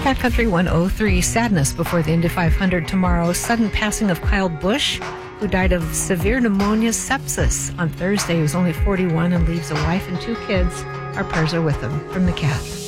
Country 103, sadness before the Indy 500 tomorrow. Sudden passing of Kyle Busch, who died of severe pneumonia sepsis on Thursday. He was only 41 and leaves a wife and 2 kids. Our prayers are with him. From the Cat.